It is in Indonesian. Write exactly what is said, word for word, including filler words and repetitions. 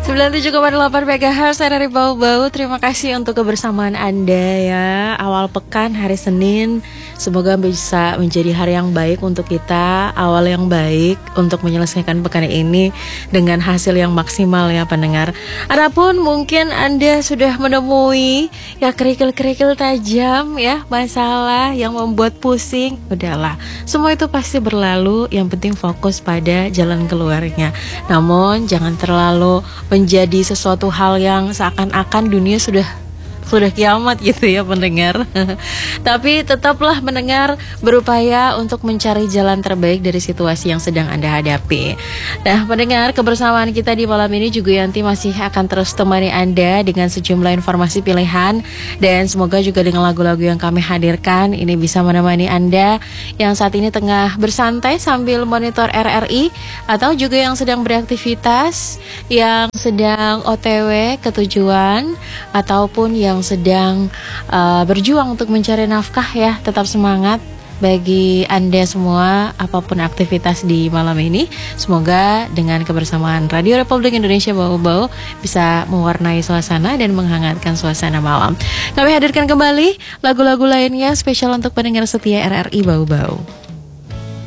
sembilan puluh tujuh koma delapan megahertz R R I Bau-Bau. Terima kasih untuk kebersamaan Anda ya. Awal pekan hari Senin, semoga bisa menjadi hari yang baik untuk kita. Awal yang baik untuk menyelesaikan pekan ini dengan hasil yang maksimal ya pendengar. Adapun mungkin Anda sudah menemui ya kerikil-kerikil tajam ya, masalah yang membuat pusing. Udahlah, semua itu pasti berlalu. Yang penting fokus pada jalan keluarnya. Namun jangan terlalu menjadi sesuatu hal yang seakan-akan dunia sudah sudah kiamat gitu ya pendengar. Tapi tetaplah mendengar, berupaya untuk mencari jalan terbaik dari situasi yang sedang Anda hadapi. Nah pendengar, kebersamaan kita di malam ini juga Yanti masih akan terus temani Anda dengan sejumlah informasi pilihan. Dan semoga juga dengan lagu-lagu yang kami hadirkan ini bisa menemani Anda yang saat ini tengah bersantai sambil monitor R R I, atau juga yang sedang beraktivitas, yang sedang O T W ke tujuan, ataupun yang sedang uh, berjuang untuk mencari nafkah ya. Tetap semangat bagi Anda semua apapun aktivitas di malam ini. Semoga dengan kebersamaan Radio Republik Indonesia Bau-Bau bisa mewarnai suasana dan menghangatkan suasana malam. Kami hadirkan kembali lagu-lagu lainnya spesial untuk pendengar setia R R I Bau-Bau.